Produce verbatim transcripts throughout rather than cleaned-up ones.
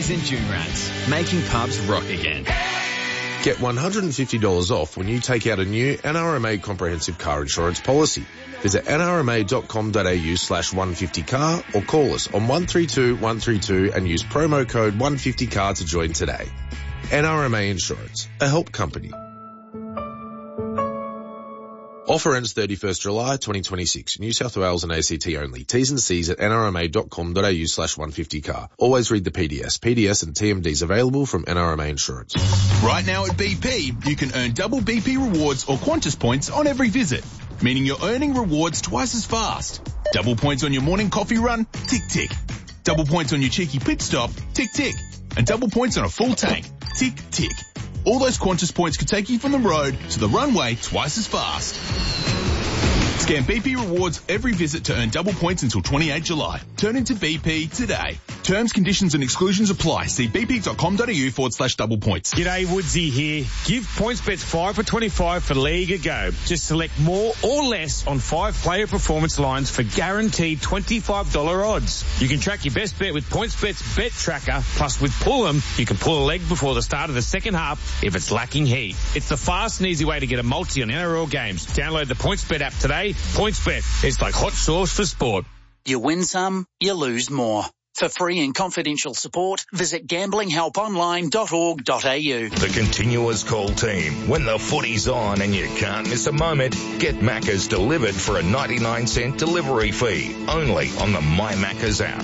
Bunnies and Joonrats, making pubs rock again. Get one hundred fifty dollars off when you take out a new N R M A comprehensive car insurance policy. Visit nrma.com.au slash 150car or call us on one three two one three two and use promo code one fifty car to join today. N R M A Insurance, a help company. Offer ends thirty-first July twenty twenty-six. New South Wales and A C T only. T's and C's at nrma.com.au slash 150car. Always read the P D S. P D S and T M Ds available from N R M A Insurance. Right now at B P, you can earn double B P rewards or Qantas points on every visit, meaning you're earning rewards twice as fast. Double points on your morning coffee run? Tick, tick. Double points on your cheeky pit stop? Tick, tick. And double points on a full tank? Tick, tick. All those Qantas points could take you from the road to the runway twice as fast. Scan B P rewards every visit to earn double points until twenty-eighth July. Turn into B P today. Terms, conditions and exclusions apply. See bp.com.au forward slash double points. G'day, Woodsy here. Give PointsBets five for twenty-five for League a go. Just select more or less on five player performance lines for guaranteed twenty-five dollars odds. You can track your best bet with PointsBet's Bet Tracker. Plus with Pull'em, you can pull a leg before the start of the second half if it's lacking heat. It's the fast and easy way to get a multi on N R L games. Download the PointsBet app today. PointsBet. It's like hot sauce for sport. You win some, you lose more. For free and confidential support, visit gambling help online dot org dot a u. The Continuous Call team. When the footy's on and you can't miss a moment, get Macca's delivered for a ninety-nine cent delivery fee. Only on the My Macca's app.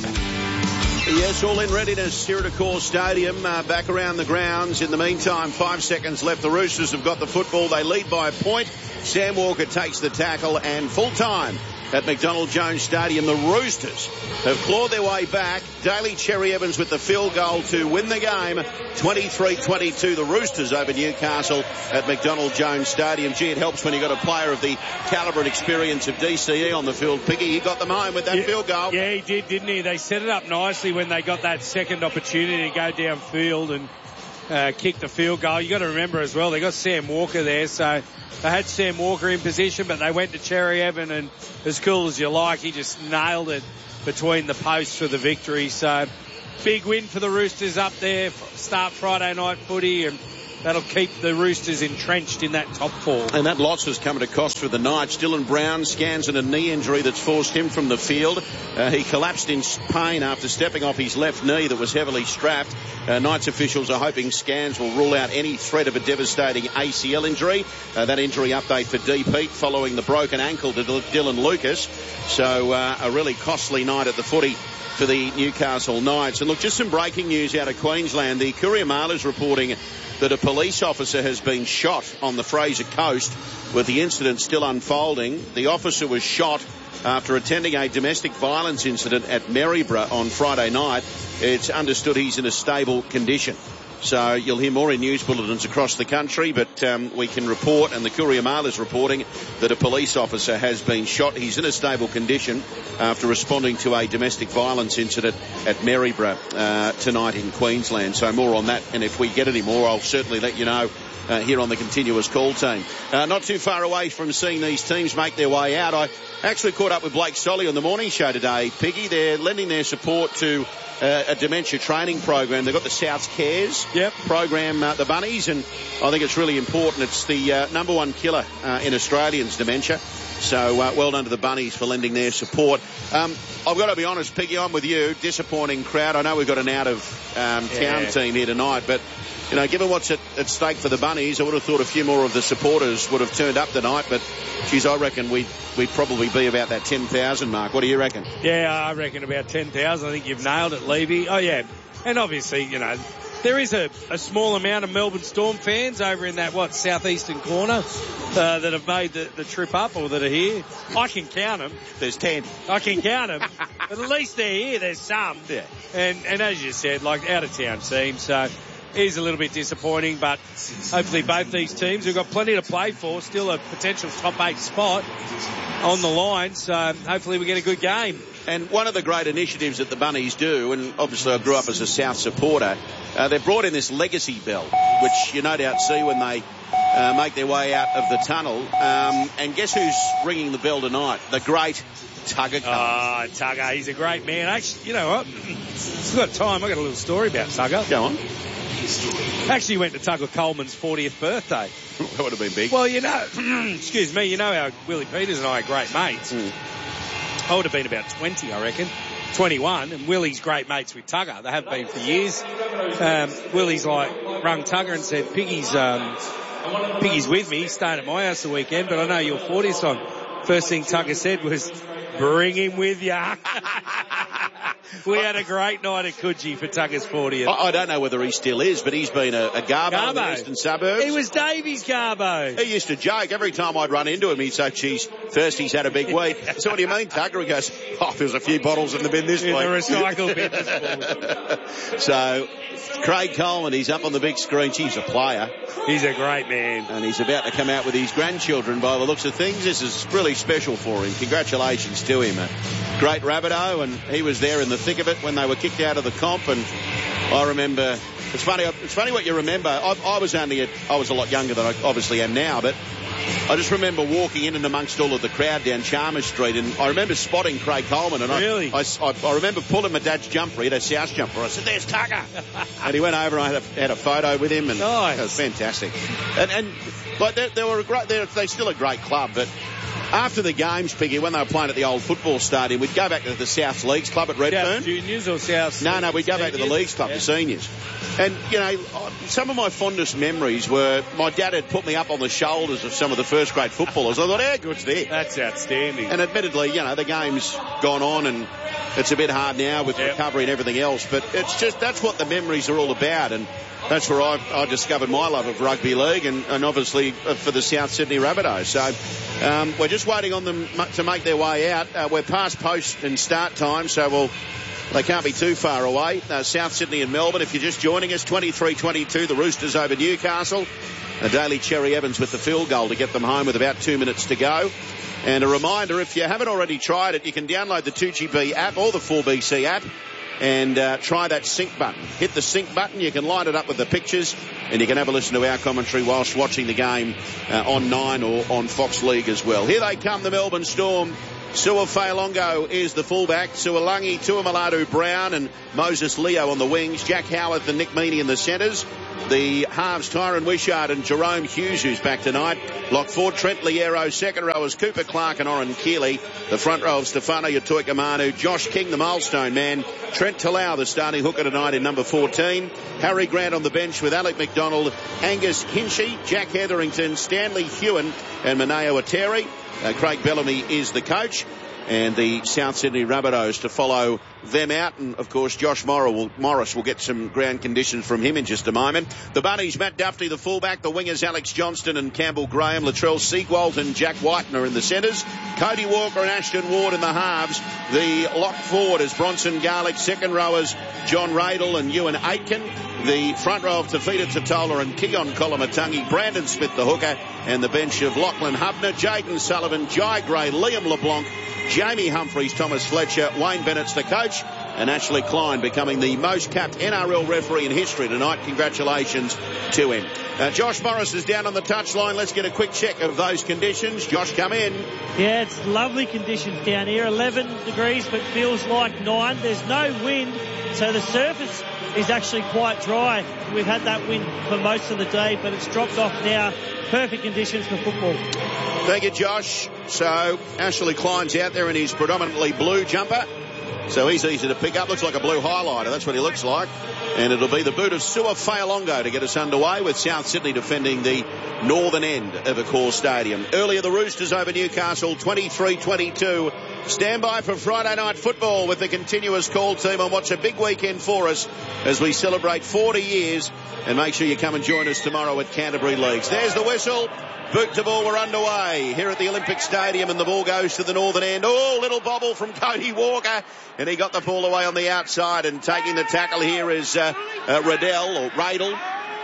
Yes, all in readiness here at Accor Stadium, uh, back around the grounds. In the meantime, five seconds left. The Roosters have got the football. They lead by a point. Sam Walker takes the tackle, and full time at McDonald Jones Stadium. The Roosters have clawed their way back. Daly Cherry Evans with the field goal to win the game. twenty-three twenty-two, the Roosters over Newcastle at McDonald Jones Stadium. Gee, it helps when you've got a player of the calibre and experience of D C E on the field. Piggy, he got them home with that yeah, field goal. Yeah, he did, didn't he? They set it up nicely when they got that second opportunity to go downfield and uh, kick the field goal. You got to remember as well, they got Sam Walker there, so they had Sam Walker in position, but they went to Cherry Evan, and as cool as you like, he just nailed it between the posts for the victory. So big win for the Roosters up there. Start Friday night footy, and that'll keep the Roosters entrenched in that top four. And that loss has come at a cost for the Knights. Dylan Brown scans in a knee injury that's forced him from the field. Uh, he collapsed in pain after stepping off his left knee that was heavily strapped. Uh, Knights officials are hoping scans will rule out any threat of a devastating A C L injury. Uh, that injury update for D. Pete following the broken ankle to Dylan Lucas. So uh, a really costly night at the footy for the Newcastle Knights. And look, just some breaking news out of Queensland. The Courier Mail is reporting that a police officer has been shot on the Fraser Coast, with the incident still unfolding. The officer was shot after attending a domestic violence incident at Maryborough on Friday night. It's understood he's in a stable condition. So you'll hear more in news bulletins across the country, but um, we can report, and the Courier Mail is reporting, that a police officer has been shot. He's in a stable condition after responding to a domestic violence incident at Maryborough uh, tonight in Queensland. So more on that, and if we get any more, I'll certainly let you know uh, here on the Continuous Call team. Uh, not too far away from seeing these teams make their way out, I actually caught up with Blake Solly on the morning show today. Piggy, they're lending their support to uh, a dementia training program. They've got the Souths Cares yep. program, uh, the Bunnies, and I think it's really important. It's the uh, number one killer uh, in Australians, dementia. So uh, well done to the Bunnies for lending their support. Um, I've got to be honest, Piggy, I'm with you. Disappointing crowd. I know we've got an out-of-town um, yeah. team here tonight, but you know, given what's at, at stake for the Bunnies, I would have thought a few more of the supporters would have turned up tonight, but geez, I reckon we'd, we'd probably be about that ten thousand mark. What do you reckon? Yeah, I reckon about ten thousand. I think you've nailed it, Levy. Oh, yeah. And obviously, you know, there is a, a small amount of Melbourne Storm fans over in that, what, southeastern corner uh, that have made the, the trip up or that are here. I can count them. There's ten. I can count them. But at least they're here. There's some. Yeah. And, and as you said, like, out-of-town team, so it is a little bit disappointing, but hopefully both these teams have got plenty to play for, still a potential top eight spot on the line, so hopefully we get a good game. And one of the great initiatives that the Bunnies do, and obviously I grew up as a South supporter, uh, they've brought in this legacy bell, which you no doubt see when they uh, make their way out of the tunnel. Um, and guess who's ringing the bell tonight? The great Tugger Cummins. Ah, Tugger, he's a great man. Actually, you know what? Still got time. I got a little story about Tugger. Go on. Actually went to Tugger Coleman's fortieth birthday. That would have been big. Well, you know, excuse me, you know how Willie Peters and I are great mates. Mm. I would have been about twenty, I reckon. twenty-one, and Willie's great mates with Tugger. They have been for years. Um, Willie's like rung Tugger and said, Piggy's, um, Piggy's with me. He's staying at my house the weekend, but I know you're fortieth on. First thing Tugger said was, bring him with ya. We had a great night at Coogee for Tugger's fortieth. I, I don't know whether he still is, but he's been a, a garbo, Garbo. in the eastern suburbs. He was Davy's Garbo. He used to joke every time I'd run into him. He'd say, geez, Thursday's had a big week. So what do you mean, Tugger? He goes, oh, there's a few bottles in the bin this In week. the recycle bin this week. So Craig Coleman, he's up on the big screen. He's a player. He's a great man. And he's about to come out with his grandchildren by the looks of things. This is really special for him. Congratulations to him. A great Rabbitoh, and he was there in the thick of it when they were kicked out of the comp. And I remember, it's funny, it's funny what you remember. I, I was only, a, I was a lot younger than I obviously am now, but I just remember walking in and amongst all of the crowd down Chalmers Street, and I remember spotting Craig Coleman. And really? I, I, I remember pulling my dad's jumper. He had a South jumper. I said, "There's Tugger," and he went over and I had a, had a photo with him, and nice. It was fantastic. And, and like they, they were a great. They're, they're still a great club, but. After the games, Piggy, when they were playing at the old football stadium, we'd go back to the South Leagues Club at Redfern. South Juniors or South? No, no, we'd go back to the Leagues Club, yeah. the seniors. And, you know, some of my fondest memories were my dad had put me up on the shoulders of some of the first grade footballers. I thought, how good's this? That's outstanding. And admittedly, you know, the game's gone on and it's a bit hard now with yep. recovery and everything else, but it's just, that's what the memories are all about. And that's where I, I discovered my love of rugby league and, and obviously for the South Sydney Rabbitohs. So um, we're just waiting on them to make their way out. Uh, we're past post and start time, so we'll, they can't be too far away. Uh, South Sydney and Melbourne, if you're just joining us, twenty-three twenty-two, the Roosters over Newcastle. A Daly Cherry Evans with the field goal to get them home with about two minutes to go. And a reminder, if you haven't already tried it, you can download the two G B app or the four B C app and uh, try that sync button. Hit the sync button, you can line it up with the pictures, and you can have a listen to our commentary whilst watching the game uh, on Nine or on Fox League as well. Here they come, the Melbourne Storm. Sua Failongo is the fullback. Sualangi, Tuamaladu Brown and Moses Leo on the wings. Jack Howarth and Nick Meaney in the centres. The halves, Tyron Wishart and Jerome Hughes, who's back tonight. Lock four, Trent Liero. Second row is Cooper Clark and Oren Keeley. The front row of Stefano Yatoikamanu. Josh King, the milestone man. Trent Talau, the starting hooker tonight in number fourteen. Harry Grant on the bench with Alec McDonald, Angus Hinchy, Jack Hetherington, Stanley Hewen and Maneo Ateri. Uh, Craig Bellamy is the coach, and the South Sydney Rabbitohs to follow them out. And, of course, Josh Morris will, Morris will get some ground conditions from him in just a moment. The Bunnies, Matt Duffy, the fullback. The wingers, Alex Johnston and Campbell Graham. Latrell Sequolt and Jack Whiten are in the centres. Cody Walker and Ashton Ward in the halves. The lock forward is Bronson Garlick. Second rowers, John Radel and Ewan Aitken. The front row of Tafita Totola and Keon Kolamatangi. Brandon Smith, the hooker. And the bench of Lachlan Hubner, Jaden Sullivan, Jai Gray, Liam LeBlanc, Jamie Humphreys, Thomas Fletcher, Wayne Bennett's the coach, and Ashley Klein becoming the most capped N R L referee in history tonight. Congratulations to him. Uh, Josh Morris is down on the touchline. Let's get a quick check of those conditions. Josh, come in. Yeah, it's lovely conditions down here. eleven degrees, but feels like nine. There's no wind, so the surface is actually quite dry. We've had that wind for most of the day, but it's dropped off now. Perfect conditions for football. Thank you, Josh. So Ashley Klein's out there in his predominantly blue jumper. So he's easy to pick up. Looks like a blue highlighter. That's what he looks like. And it'll be the boot of Sua Failongo to get us underway, with South Sydney defending the northern end of Accor Stadium. Earlier, the Roosters over Newcastle, twenty-three twenty-two. Stand by for Friday night football with the continuous call team on what's a big weekend for us as we celebrate forty years. And make sure you come and join us tomorrow at Canterbury Leagues. There's the whistle. Boot to ball, we're underway here at the Olympic Stadium, and the ball goes to the northern end. Oh, little bobble from Cody Walker, and he got the ball away on the outside, and taking the tackle here is uh, uh, Riddell, or Radel.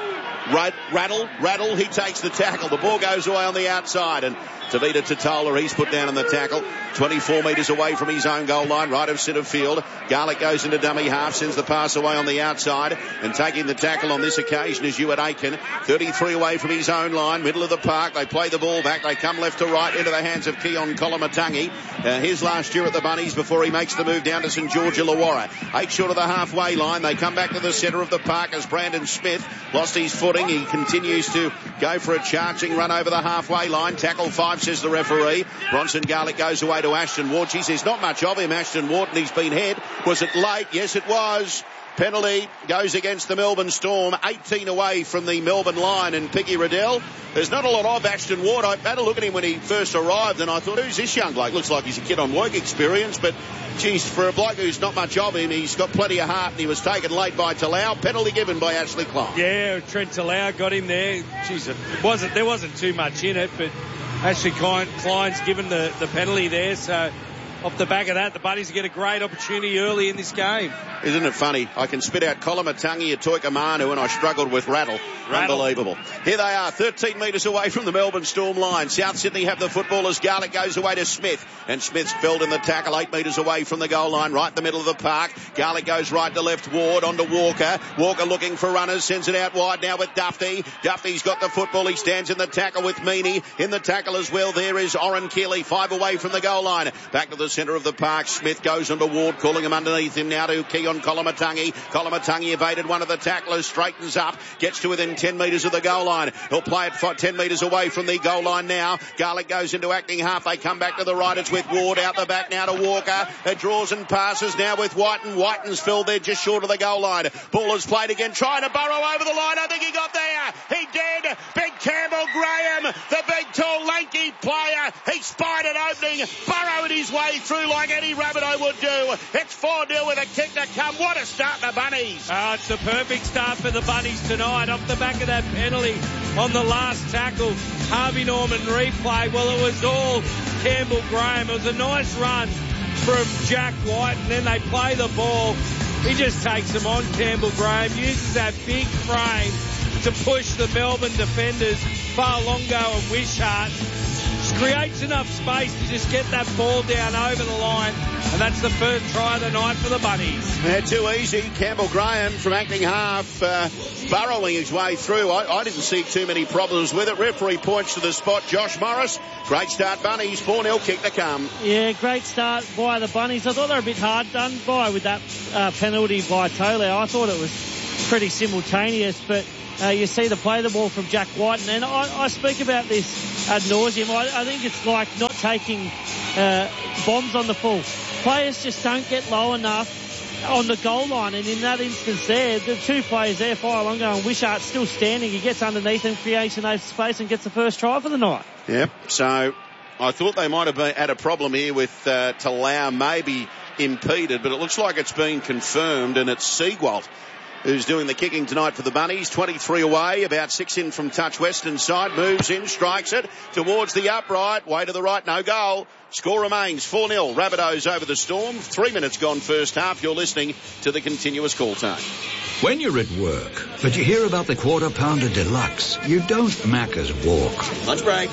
Rad- Rattle, Rattle, he takes the tackle. The ball goes away on the outside, and Tavita Totola, he's put down in the tackle. twenty-four metres away from his own goal line, right of centre field. Garlick goes into dummy half, sends the pass away on the outside, and taking the tackle on this occasion is Ewart Aiken. thirty-three away from his own line, middle of the park. They play the ball back. They come left to right into the hands of Keon Kolomatangi. Uh, his last year at the Bunnies before he makes the move down to St George Illawarra. Eight short of the halfway line. They come back to the centre of the park as Brandon Smith lost his footing. He continues to go for a charging run over the halfway line. Tackle five, says the referee. Bronson Garlick goes away to Ashton Ward. Geez, there's not much of him, Ashton Ward, and he's been hit. Was it late? Yes, it was. Penalty goes against the Melbourne Storm. eighteen away from the Melbourne line, and Piggy Riddell. There's not a lot of Ashton Ward. I had a look at him when he first arrived, and I thought, who's this young bloke? Looks like he's a kid on work experience, but geez, for a bloke who's not much of him, he's got plenty of heart, and he was taken late by Talau. Penalty given by Ashley Klein. Yeah, Trent Talau got him there. Geez, it wasn't, there wasn't too much in it, but Ashley Klein, Klein's given the, the penalty there, so off the back of that, the Bunnies get a great opportunity early in this game. Isn't it funny? I can spit out Kolomatangi, Atoika Manu, and I struggled with Rattle. Rattle. Unbelievable. Here they are, thirteen metres away from the Melbourne Storm line. South Sydney have the footballers. Garlick goes away to Smith, and Smith's felled in the tackle, eight metres away from the goal line, right in the middle of the park. Garlick goes right to left, Ward onto Walker. Walker looking for runners, sends it out wide now with Duffy. Duffy's got the football. He stands in the tackle with Meaney. In the tackle as well, there is Oren Keeley, five away from the goal line. Back to the centre of the park. Smith goes onto Ward, calling him underneath him now to Keon Kolomatangi. Kolomatangi evaded one of the tacklers, straightens up, gets to within ten metres of the goal line. He'll play it for ten metres away from the goal line now. Garlick goes into acting half. They come back to the right. It's with Ward out the back now to Walker. It draws and passes now with Whiten. Whiten's filled there just short of the goal line. Ball is played again, trying to burrow over the line. I think he got there. He did. Big Campbell Graham, the big, tall, lanky player. He spied an opening, burrowed his way through like any Rabbitoh would do. It's four nil with a kick to come. What a start, the Bunnies. Oh, it's the perfect start for the Bunnies tonight. Off the back of that penalty on the last tackle, Harvey Norman replay. Well, it was all Campbell Graham. It was a nice run from Jack White, and then they play the ball. He just takes them on, Campbell Graham, uses that big frame to push the Melbourne defenders, Farlongo and Wishart. Creates enough space to just get that ball down over the line, and that's the first try of the night for the Bunnies. Yeah, too easy. Campbell Graham from acting half, uh, burrowing his way through. I, I didn't see too many problems with it. Referee points to the spot. Josh Morris, great start, Bunnies. four nil kick to come. Yeah, great start by the Bunnies. I thought they were a bit hard done by with that uh, penalty by Tolau. I thought it was pretty simultaneous, but Uh, you see the play the ball from Jack White, and I, I speak about this ad nauseum. I, I think it's like not taking uh, bombs on the full. Players just don't get low enough on the goal line, and in that instance there, the two players there, Farlongo and Wishart, still standing. He gets underneath and creates enough space and gets the first try for the night. Yep, so I thought they might have been, had a problem here with uh, Talau maybe impeded, but it looks like it's been confirmed, and it's Siegwalt who's doing the kicking tonight for the Bunnies. twenty-three away, about six in from touch western side, moves in, strikes it towards the upright, way to the right, no goal. Score remains four nil, Rabbitohs over the Storm. Three minutes gone first half. You're listening to the continuous call time. When you're at work, but you hear about the Quarter Pounder Deluxe, you don't Macca's walk. Lunch break.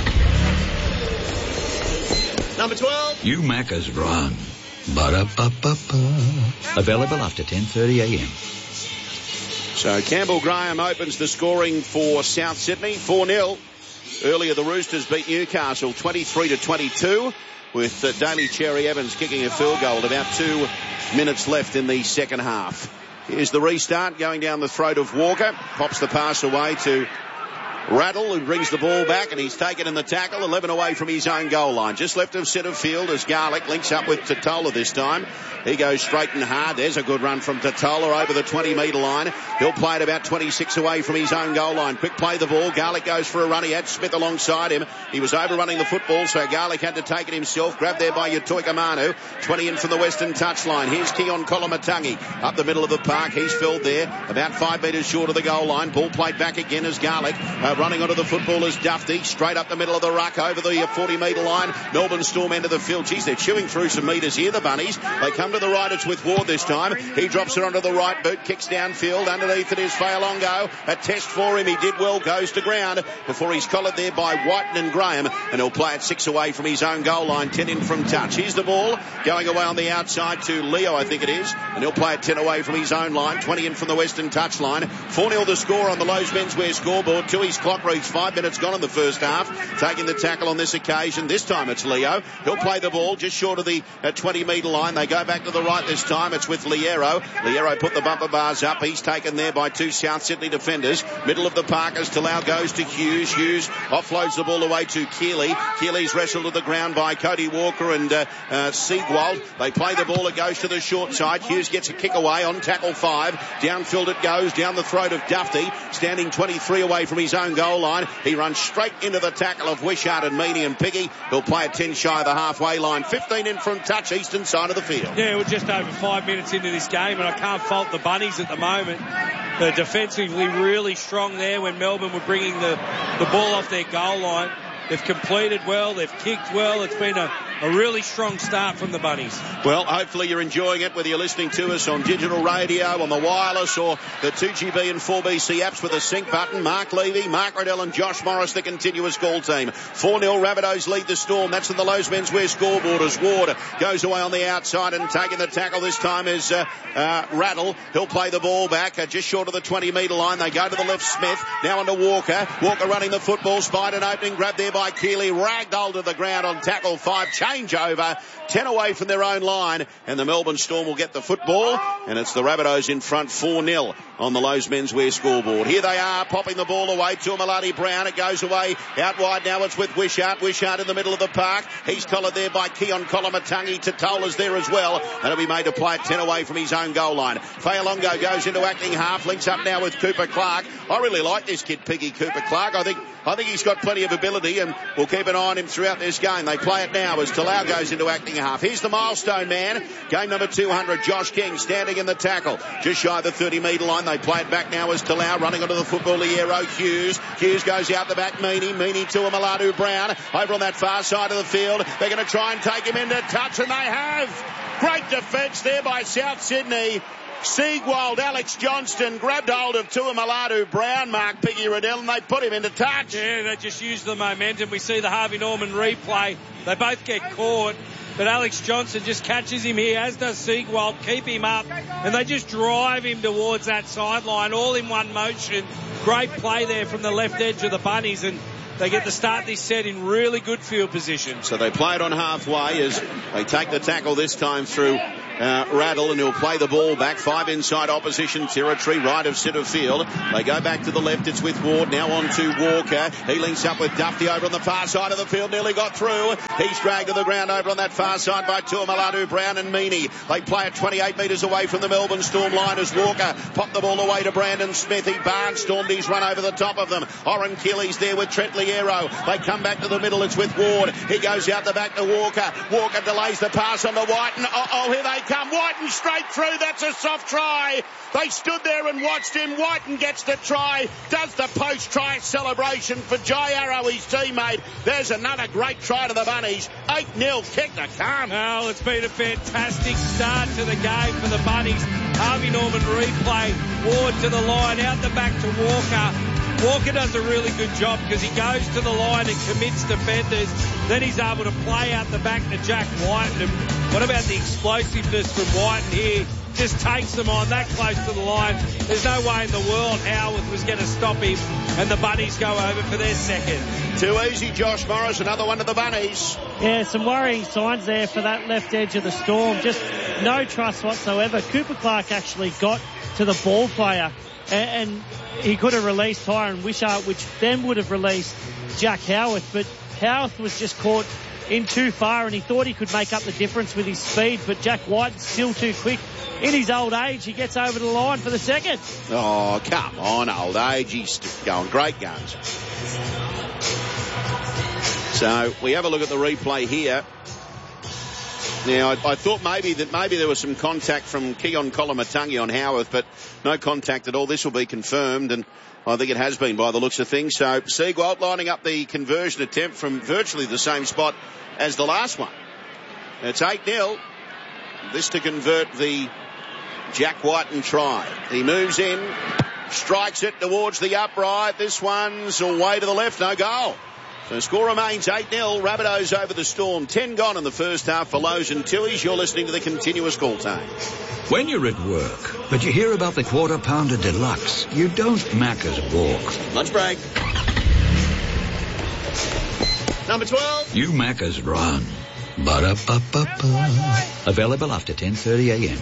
Number twelve. You Macca's run. Ba-da-ba-ba-ba. Available after ten thirty a.m. So Campbell Graham opens the scoring for South Sydney, four nil. Earlier the Roosters beat Newcastle twenty-three to twenty-two with uh, Daly Cherry Evans kicking a field goal at about two minutes left in the second half. Here's the restart going down the throat of Walker. Pops the pass away to Rattle, who brings the ball back, and he's taken in the tackle, eleven away from his own goal line. Just left of centre field as Garlick links up with Totola this time. He goes straight and hard. There's a good run from Totola over the twenty metre line. He'll play it about twenty-six away from his own goal line. Quick play the ball. Garlick goes for a run. He had Smith alongside him. He was overrunning the football, so Garlick had to take it himself. Grabbed there by Atoika Manu. twenty in from the western touchline. Here's Keon Kolomatangi up the middle of the park. He's filled there, about five metres short of the goal line. Ball played back again as Garlick. Uh, running onto the football is Dufty, straight up the middle of the ruck over the forty metre line. Melbourne Storm into the field. Geez, they're chewing through some metres here, the Bunnies. They come to the right, it's with Ward this time. He drops it onto the right boot, kicks downfield. Underneath it is Fayalongo. A test for him, he did well, goes to ground before he's collared there by Whiten and Graham, and he'll play it six away from his own goal line, ten in from touch. Here's the ball going away on the outside to Leo, I think it is, and he'll play it ten away from his own line, twenty in from the western touch line. four nil the score on the Lowe's Menswear scoreboard. Tooheys clock reads five minutes gone in the first half. Taking the tackle on this occasion. This time it's Leo. He'll play the ball just short of the uh, twenty metre line. They go back to the right this time. It's with Liero. Liero put the bumper bars up. He's taken there by two South Sydney defenders. Middle of the park as Talau goes to Hughes. Hughes offloads the ball away to Keeley. Keeley's wrestled to the ground by Cody Walker and uh, uh, Siegwald. They play the ball. It goes to the short side. Hughes gets a kick away on tackle five. Downfield it goes, down the throat of Dufty, standing twenty-three away from his own goal line. He runs straight into the tackle of Wishart and Meany and Piggy. He'll play a ten shy of the halfway line. fifteen in from touch, eastern side of the field. Yeah, we're just over five minutes into this game, and I can't fault the Bunnies at the moment. They're defensively really strong there when Melbourne were bringing the, the ball off their goal line. They've completed well, they've kicked well. It's been a, a really strong start from the Bunnies. Well, hopefully you're enjoying it, whether you're listening to us on digital radio, on the wireless, or the two G B and four B C apps with a sync button. Mark Levy, Mark Riddell and Josh Morris, the continuous call team. four nil Rabbitohs lead the Storm. That's in the Lowe's Menswear scoreboard as Ward goes away on the outside, and taking the tackle this time is uh, uh, Rattle. He'll play the ball back uh, just short of the twenty metre line. They go to the left, Smith. Now onto Walker. Walker running the football, spied an opening, grabbed there by Keeley, ragdolled to the ground on tackle five, change over, ten away from their own line, and the Melbourne Storm will get the football, and it's the Rabbitohs in front four nil on the Lowe's Menswear scoreboard. Here they are, popping the ball away to Malati Brown. It goes away out wide now. It's with Wishart. Wishart in the middle of the park. He's collared there by Keon Kolamatangi. Tatola's there as well, and he'll be made to play it ten away from his own goal line. Fayalongo goes into acting half, links up now with Cooper Clark. I really like this kid, Piggy Cooper Clark. I think I think he's got plenty of ability, and we'll keep an eye on him throughout this game. They play it now as Talau goes into acting half. Here's the milestone man. Game number two hundred, Josh King standing in the tackle. Just shy of the thirty metre line. They play it back now as Talau running onto the football. Liero, Hughes. Hughes goes out the back. Meany. Meany to a Maladu Brown. Over on that far side of the field. They're going to try and take him into touch, and they have. Great defence there by South Sydney. Siegwald, Alex Johnston grabbed hold of Tuamaladu Brown, Mark Piggy Riddell, and they put him into touch. Yeah, they just used the momentum. We see the Harvey Norman replay. They both get caught, but Alex Johnston just catches him here, as does Siegwald. Keep him up, and they just drive him towards that sideline, all in one motion. Great play there from the left edge of the Bunnies, and they get to start this set in really good field position. So they play it on halfway as they take the tackle this time through Uh, Rattle, and he'll play the ball back. Five inside opposition territory, right of centre field. They go back to the left. It's with Ward. Now on to Walker. He links up with Dufty over on the far side of the field. Nearly got through. He's dragged to the ground over on that far side by Tuamaladu Brown and Meany. They play it twenty-eight metres away from the Melbourne Storm line as Walker popped the ball away to Brandon Smith. He barnstormed his run over the top of them. Oren Keeley's there with Trent Liero. They come back to the middle. It's with Ward. He goes out the back to Walker. Walker delays the pass on the Whiten. Oh, here they come. Whiten straight through. That's a soft try. They stood there and watched him. Whiten gets the try. Does the post-try celebration for Jai Arrow, his teammate. There's another great try to the Bunnies. eight nil kick to come. Well, it's been a fantastic start to the game for the Bunnies. Harvey Norman replay. Ward to the line. Out the back to Walker. Walker does a really good job because he goes to the line and commits defenders. Then he's able to play out the back to Jack Whiten. And what about the explosiveness from Whiten here? Just takes them on that close to the line. There's no way in the world Howarth was going to stop him, and the Bunnies go over for their second. Too easy, Josh Morris. Another one to the Bunnies. Yeah, some worrying signs there for that left edge of the Storm. Just no trust whatsoever. Cooper Clark actually got to the ball player, and, and he could have released Tyron Wishart, which then would have released Jack Howarth, but Howarth was just caught in too far, and he thought he could make up the difference with his speed, but Jack White's still too quick. In his old age, he gets over the line for the second. Oh, come on, old age. He's going great guns. So we have a look at the replay here. Now, I, I thought maybe that maybe there was some contact from Keon Kolomatangi on Howarth, but no contact at all. This will be confirmed, and I think it has been by the looks of things. So Seagwalt lining up the conversion attempt from virtually the same spot as the last one. It's eight nil. This to convert the Jack Whiten try. He moves in, strikes it towards the upright. This one's away to the left, no goal. So the score remains eight nil. Rabbitohs over the Storm. ten gone in the first half for Lowe's and Tui's. You're listening to the continuous call time. When you're at work, but you hear about the Quarter Pounder Deluxe, you don't Macca's walk. Lunch break. Number twelve. You Macca's run. Ba-da-ba-ba-ba. Available after ten thirty a.m.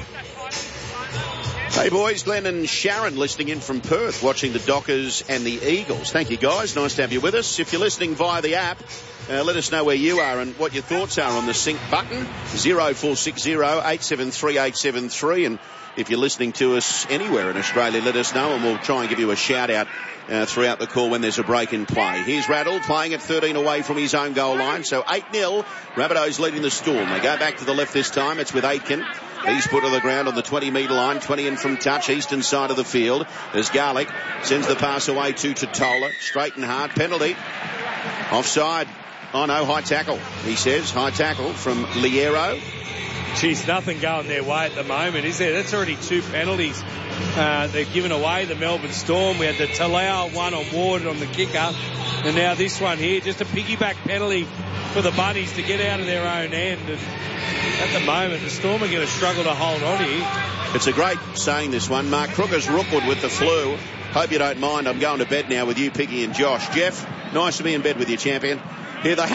Hey boys, Glenn and Sharon listening in from Perth, watching the Dockers and the Eagles. Thank you guys, nice to have you with us. If you're listening via the app, uh, let us know where you are and what your thoughts are on the sync button, zero four six zero eight seven three eight seven three. And if you're listening to us anywhere in Australia, let us know and we'll try and give you a shout out uh, throughout the call when there's a break in play. Here's Rattle playing at thirteen away from his own goal line, so eight nil. Rabbitohs leading the Storm. They go back to the left this time. It's with Aitken. He's put to the ground on the twenty metre line, twenty in from touch, eastern side of the field. As Garlick sends the pass away to Totola. Straight and hard. Penalty. Offside. Oh no, high tackle, he says. High tackle from Liero. Geez, nothing going their way at the moment, is there? That's already two penalties uh, they've given away, the Melbourne Storm. We had the Talau one on Ward on the kicker, and now this one here, just a piggyback penalty for the Bunnies to get out of their own end. And at the moment, the Storm are going to struggle to hold on here. It's a great saying, this one. Mark Crooker's Rookwood with the flu. Hope you don't mind. I'm going to bed now with you, Piggy and Josh. Jeff, nice to be in bed with you, champion. Here they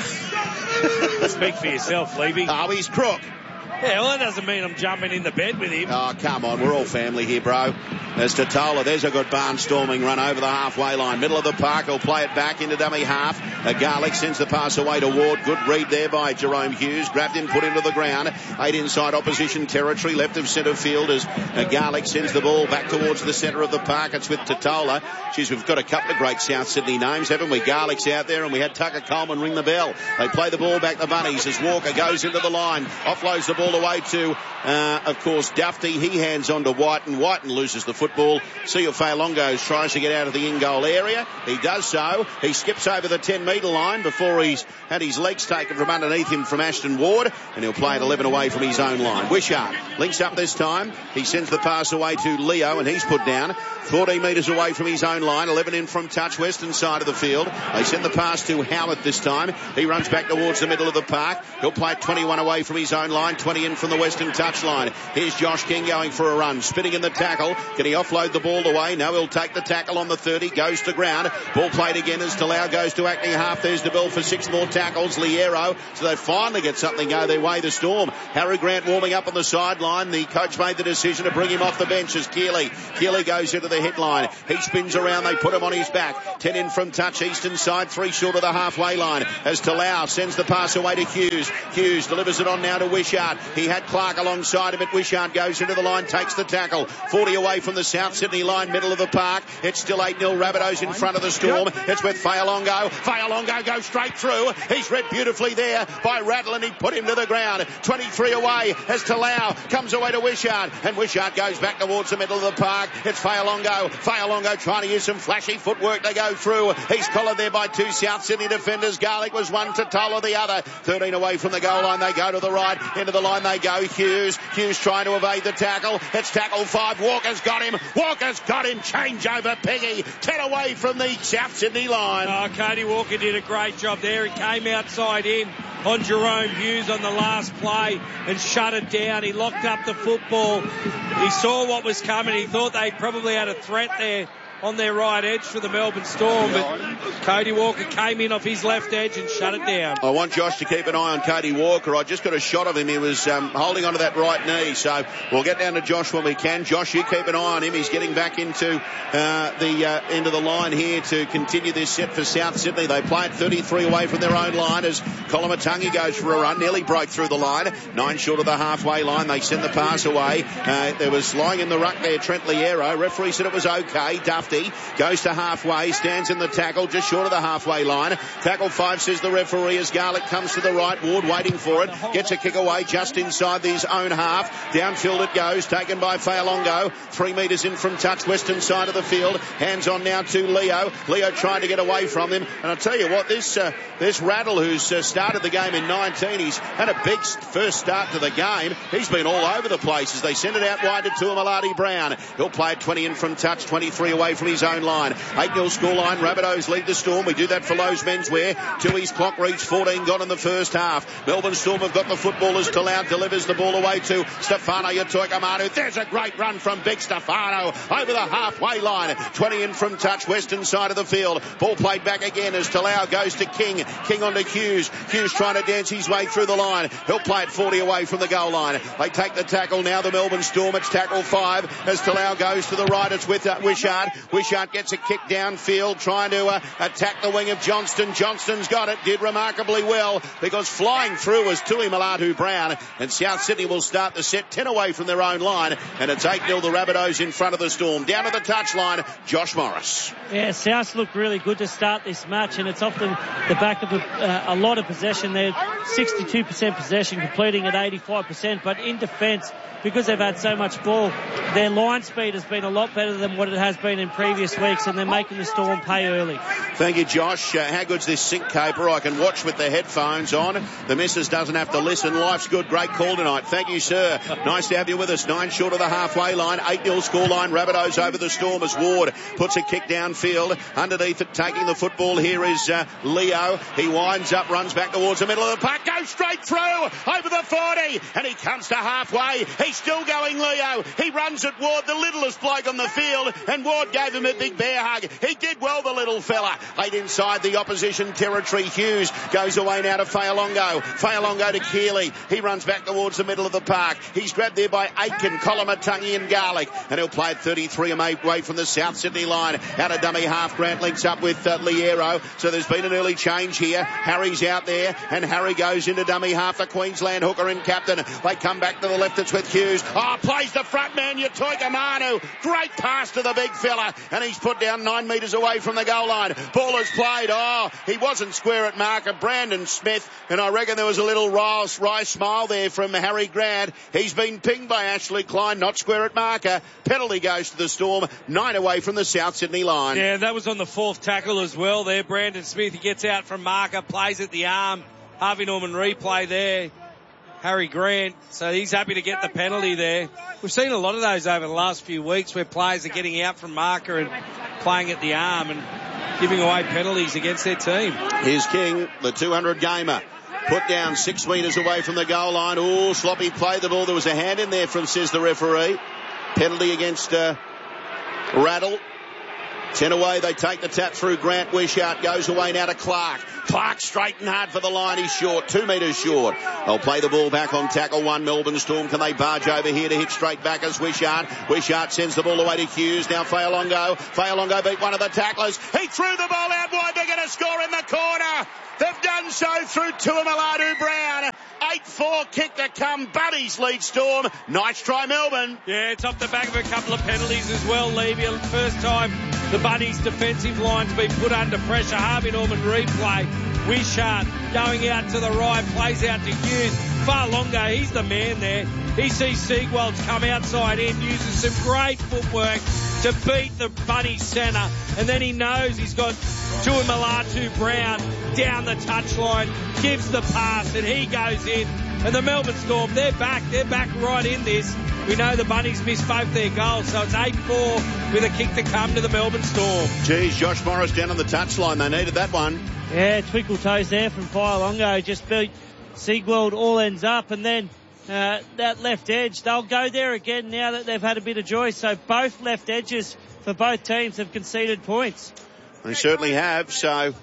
Speak for yourself, Levy. Oh, he's crook. Yeah, well, that doesn't mean I'm jumping in the bed with him. Oh, come on. We're all family here, bro. There's Totola. There's a good barnstorming run over the halfway line. Middle of the park. He'll play it back into dummy half. A Garlick sends the pass away to Ward. Good read there by Jerome Hughes. Grabbed him, put him to the ground. Eight inside opposition territory. Left of centre field as a Garlick sends the ball back towards the centre of the park. It's with Totola. Geez, we've got a couple of great South Sydney names, haven't we? Garlick's out there, and we had Tucker Coleman ring the bell. They play the ball back the Bunnies as Walker goes into the line. Offloads the ball away to Uh, of course, Dufty. He hands on to Whiten. Whiten loses the football. Seal Failongos tries to get out of the in-goal area. He does so. He skips over the ten metre line before he's had his legs taken from underneath him from Ashton Ward, and he'll play it eleven away from his own line. Wishart links up this time. He sends the pass away to Leo, and he's put down fourteen metres away from his own line. eleven in from touch, western side of the field. They send the pass to Howarth this time. He runs back towards the middle of the park. He'll play it twenty-one away from his own line, twenty in from the western touch line. Here's Josh King going for a run, spinning in the tackle. Can he offload the ball away? No, he'll take the tackle on the thirty, goes to ground. Ball played again as Talau goes to acting half. There's the bill for six more tackles. Liero, so they finally get something go their way, the Storm. Harry Grant warming up on the sideline. The coach made the decision to bring him off the bench as Keeley. Keeley goes into the headline. He spins around. They put him on his back. ten in from touch, eastern side, three short of the halfway line as Talau sends the pass away to Hughes. Hughes delivers it on now to Wishart. He had Clark alongside him. At Wishart goes into the line, takes the tackle. forty away from the South Sydney line, middle of the park. It's still eight nil Rabbitohs in front of the Storm. It's with Failongo. Failongo goes straight through. He's read beautifully there by Rattle, and he put him to the ground. twenty-three away as Talau comes away to Wishart, and Wishart goes back towards the middle of the park. It's Failongo. Failongo trying to use some flashy footwork. They go through. He's collared there by two South Sydney defenders. Garlick was one, Totola the other. thirteen away from the goal line. They go to the right. Into the line they go. Hughes. Hughes trying to evade the tackle. It's tackle five. Walker's got him. Walker's got him. Change over Peggy. ten away from the South Sydney line. Oh, Cody Walker did a great job there. He came outside in on Jerome Hughes on the last play and shut it down. He locked up the football. He saw what was coming. He thought they probably had a threat there on their right edge for the Melbourne Storm, but Cody Walker came in off his left edge and shut it down. I want Josh to keep an eye on Cody Walker. I just got a shot of him. He was um, holding onto that right knee, so we'll get down to Josh when we can. Josh, you keep an eye on him. He's getting back into uh, the uh, into the line here to continue this set for South Sydney. They play it thirty-three away from their own line as Kolomatangi goes for a run. Nearly broke through the line. Nine short of the halfway line. They send the pass away. Uh, there was lying in the ruck there, Trent Liero. Referee said it was okay. Duff fifty. Goes to halfway, stands in the tackle, just short of the halfway line. Tackle five, says the referee, as Garlick comes to the right. Ward waiting for it. Gets a kick away just inside his own half. Downfield it goes, taken by Fa'alongo. Three metres in from touch, western side of the field. Hands on now to Leo. Leo trying to get away from him. And I'll tell you what, this uh, this Rattle, who's uh, started the game in nineteen, he's had a big first start to the game. He's been all over the place as they send it out wide to Tuamulati Brown. He'll play it twenty in from touch, twenty-three away from his own line. eight nil scoreline. Rabbitohs lead the Storm. We do that for Lowe's Menswear. Tooheys clock reach, fourteen gone in the first half. Melbourne Storm have got the footballers. Talau delivers the ball away to Stefano Yatoikamanu. There's a great run from Big Stefano over the halfway line. twenty in from touch, western side of the field. Ball played back again as Talau goes to King. King on to Hughes. Hughes trying to dance his way through the line. He'll play it forty away from the goal line. They take the tackle now, the Melbourne Storm. It's tackle five as Talau goes to the right. It's with uh, Wishart. Wishart gets a kick downfield, trying to uh, attack the wing of Johnston. Johnston's got it. Did remarkably well because flying through was Tuamulati Brown, and South Sydney will start the set ten away from their own line, and it's eight nil the Rabbitohs in front of the Storm. Down to the touchline, Josh Morris. Yeah, South look really good to start this match, and it's often the back of a, uh, a lot of possession there. sixty-two percent possession, completing at eighty-five percent, but in defence, because they've had so much ball, their line speed has been a lot better than what it has been in previous weeks, and they're making the Storm pay early. Thank you, Josh. Uh, how good's this sync caper? I can watch with the headphones on. The missus doesn't have to listen. Life's good. Great call tonight. Thank you, sir. Nice to have you with us. Nine short of the halfway line. eight nil scoreline. Rabbitohs over the Storm as Ward puts a kick downfield. Underneath it, taking the football here is uh, Leo. He winds up, runs back towards the middle of the park, goes straight through over the forty, and he comes to halfway. He's still going, Leo. He runs at Ward, the littlest bloke on the field, and Ward gave him a big bear hug. He did well, the little fella. Late inside the opposition territory, Hughes goes away now to Fa'alongo. Fa'alongo to Keeley. He runs back towards the middle of the park. He's grabbed there by Aitken, Colomatungi and Garlick, and he'll play it thirty-three away from the South Sydney line. Out of dummy half, Grant links up with uh, Liero. So there's been an early change here. Harry's out there, and Harry goes into dummy half, the Queensland hooker and captain. They come back to the left, it's with Hughes. Oh, plays the front man, Yatoikamanu. Great pass to the big fella, and he's put down nine metres away from the goal line. Ball is played. Oh, he wasn't square at marker, Brandon Smith, and I reckon there was a little wry, wry smile there from Harry Grant. He's been pinged by Ashley Klein, not square at marker. Penalty goes to the Storm, nine away from the South Sydney line. Yeah, that was on the fourth tackle as well there. Brandon Smith, he gets out from marker, plays at the arm. Harvey Norman replay there. Harry Grant, so he's happy to get the penalty there. We've seen a lot of those over the last few weeks where players are getting out from marker and playing at the arm and giving away penalties against their team. Here's King, the two hundred gamer. Put down six metres away from the goal line. Oh, sloppy play the ball. There was a hand in there from, says the referee. Penalty against uh, Rattle. Ten away, they take the tap through. Grant Wishart goes away now to Clark. Clark straight and hard for the line. He's short, two metres short. They'll play the ball back on tackle one. Melbourne Storm, can they barge over here to hit straight back as Wishart? Wishart sends the ball away to Hughes. Now Fa'alongo. Fa'alongo beat one of the tacklers. He threw the ball out wide. They're going to score in the corner. They've done so through Tuamulati Brown. eight four kick to come. Buddies lead Storm. Nice try, Melbourne. Yeah, it's off the back of a couple of penalties as well, Levy. First time the Buddies defensive line's been put under pressure. Harvey Norman replay. Wishart going out to the right, plays out to Hughes. Fa'alongo, he's the man there. He sees Siegwald's come outside in, uses some great footwork to beat the Buddies centre, and then he knows he's got Tuamulati Brown down the touchline, gives the pass, and he goes in. And the Melbourne Storm, they're back. They're back right in this. We know the Bunnies missed both their goals, so it's eight four with a kick to come to the Melbourne Storm. Geez, Josh Morris down on the touchline. They needed that one. Yeah, twinkle toes there from Fa'alongo. Just beat Siegwald, all ends up, and then uh, that left edge. They'll go there again now that they've had a bit of joy. So both left edges for both teams have conceded points. They certainly have, so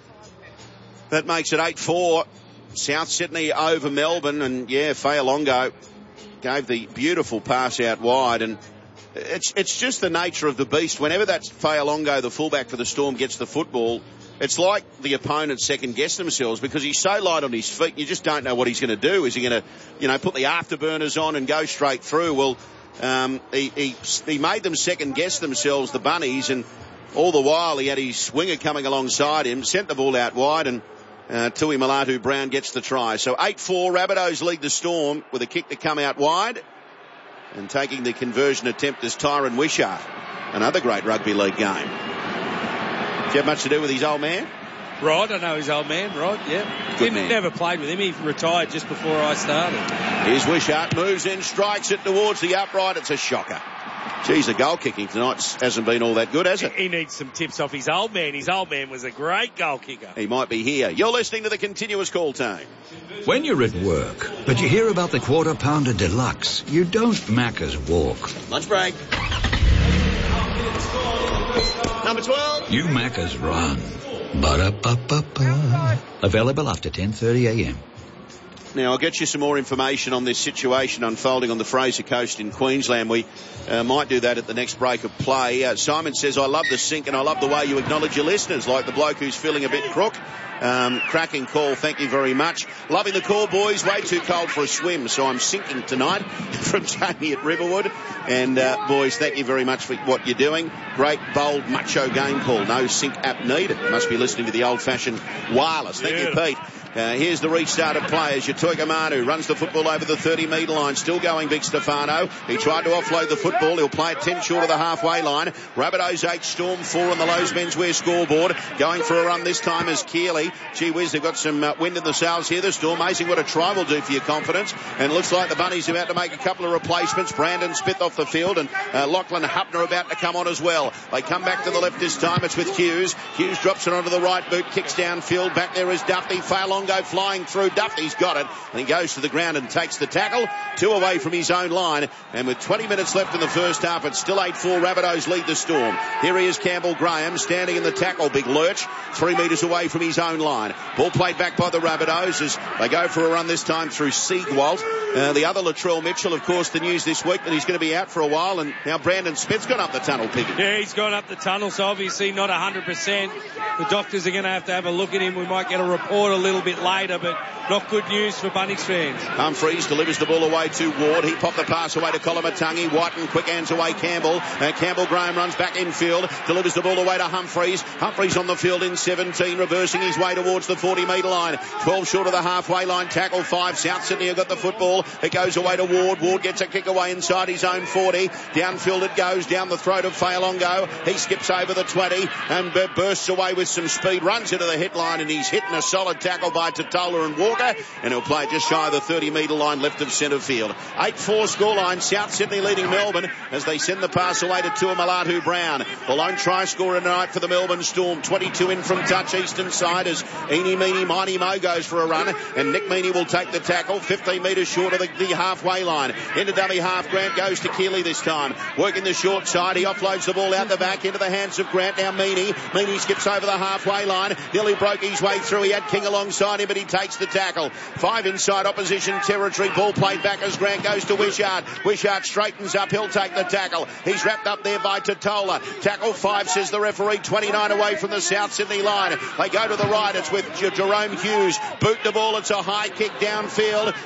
that makes it eight four. South Sydney over Melbourne, and yeah, Fa'alongo gave the beautiful pass out wide, and it's it's just the nature of the beast. Whenever that Fa'alongo, the fullback for the Storm, gets the football, it's like the opponent second guess themselves because he's so light on his feet. You just don't know what he's going to do. Is he going to, you know, put the afterburners on and go straight through? Well, um, he, he he made them second guess themselves, the Bunnies, and all the while he had his swinger coming alongside him, sent the ball out wide, and uh, Tui Malatu Brown gets the try. So eight four, Rabbitohs lead the Storm with a kick to come out wide. And taking the conversion attempt is Tyron Wishart. Another great rugby league game. Do you have much to do with his old man? Rod, I know his old man, Rod, yeah. Good Didn't, man. Never played with him. He retired just before I started. Here's Wishart, moves in, strikes it towards the upright. It's a shocker. Geez, the goal kicking tonight hasn't been all that good, has it? He needs some tips off his old man. His old man was a great goal kicker. He might be here. You're listening to the continuous call time. When you're at work, but you hear about the Quarter Pounder Deluxe, you don't Macca's walk. Lunch break. Number twelve. You Macca's run. Ba-da-ba-ba-ba. Available after ten thirty a m. Now, I'll get you some more information on this situation unfolding on the Fraser Coast in Queensland. We uh, might do that at the next break of play. Uh, Simon says, I love the sink and I love the way you acknowledge your listeners, like the bloke who's feeling a bit crook. Um, cracking call, thank you very much. Loving the call, boys. Way too cold for a swim, so I'm sinking tonight. From Jamie at Riverwood. And, uh, boys, thank you very much for what you're doing. Great, bold, macho game call. No sink app needed. Must be listening to the old-fashioned wireless. Thank yeah. you, Pete. Uh, here's the restart of play as Yatoiga Manu runs the football over the thirty metre line. Still going, Vic Stefano. He tried to offload the football. He'll play it ten short of the halfway line. Rabbitohs eight, Storm four on the Lowe's menswear scoreboard. Going for a run this time is Keeley. Gee whiz, they've got some uh, wind in the sails here, the Storm. Amazing what a try will do for your confidence. And it looks like the Bunnies are about to make a couple of replacements. Brandon Smith off the field and uh, Lachlan Hupner about to come on as well. They come back to the left this time. It's with Hughes. Hughes drops it onto the right boot, kicks downfield. Back there is Duffy. Failongo flying through. Duffy's got it. And he goes to the ground and takes the tackle. Two away from his own line. And with twenty minutes left in the first half, it's still eight four. Rabbitohs lead the Storm. Here he is, Campbell Graham, standing in the tackle. Big lurch. Three metres away from his own line. Ball played back by the Rabbitohs as they go for a run this time through Siegwalt. Uh, the other Latrell Mitchell, of course, the news this week that he's going to be out for a while. And now Brandon Smith's gone up the tunnel, Piggy. Yeah, he's gone up the tunnel, so obviously not one hundred percent. The doctors are going to have to have a look at him. We might get a report a little bit later, but not good news for Bunnies fans. Humphreys delivers the ball away to Ward. He popped the pass away to Colomatungi. Whiten quick hands away Campbell. Uh, Campbell Graham runs back infield. Delivers the ball away to Humphreys. Humphreys on the field in seventeen, reversing his way towards the forty metre line. twelve short of the halfway line. Tackle five. South Sydney have got the football. It goes away to Ward. Ward gets a kick away inside his own forty. Downfield it goes. Down the throat of Failongo. He skips over the twenty and uh, bursts away with some speed. Runs into the hit line and he's hitting a solid tackle by Totola and Walker. And he'll play just shy of the thirty metre line left of centre field. eight four scoreline. South Sydney leading Melbourne as they send the pass away to Tua Malatu Brown. The lone try scorer tonight for the Melbourne Storm. twenty-two in from touch eastern side as Eeny Meeny Mighty Mo goes for a run. And Nick Meany will take the tackle. fifteen metres short of the, the halfway line. Into dummy half. Grant goes to Keeley this time. Working the short side. He offloads the ball out the back into the hands of Grant. Now Meany. Meany skips over the halfway line. Nearly broke his way through. He had King alongside him, but he takes the tackle. Five inside opposition territory. Ball played back as Grant goes to Wishart. Wishart straightens up. He'll take the tackle. He's wrapped up there by Totola. Tackle five, says the referee. twenty-nine away from the South Sydney line. They go to the right. It's with Jerome Hughes. Boot the ball. It's a high kick downfield.